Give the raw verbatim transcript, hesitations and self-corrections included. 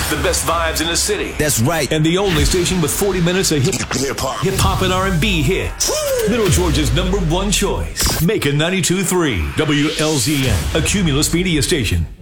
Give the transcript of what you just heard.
The best vibes in the city. That's right. And the only station with forty minutes of hip hop, hip hop and R and B hits. Woo! Middle Georgia's number one choice. Macon ninety-two point three. W L Z N. A Cumulus media station.